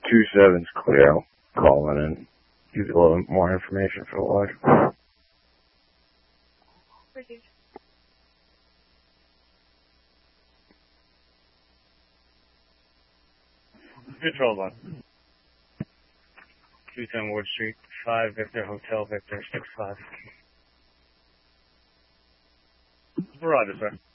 227's clear. I'll call in and give you a little more information for the lodge. Control one. 210 Ward Street, 5 Victor Hotel Victor 65. Roger, sir.